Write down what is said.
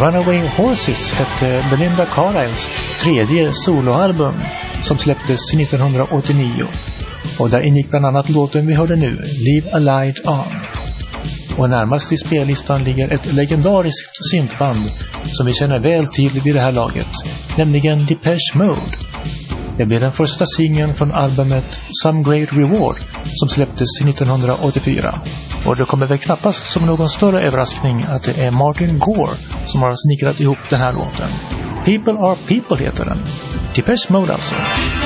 Runaway Horses hette Belinda Carlisles tredje soloalbum som släpptes 1989. Och där ingick bland annat låten vi hörde nu, Leave a Light On. Och närmast i spellistan ligger ett legendariskt syntband som vi känner väl till vid det här laget, nämligen Depeche Mode. Det blev den första singeln från albumet Some Great Reward som släpptes 1984. Och det kommer väl knappast som någon större överraskning att det är Martin Gore som har snickrat ihop den här låten. People Are People heter den. Depeche Mode alltså.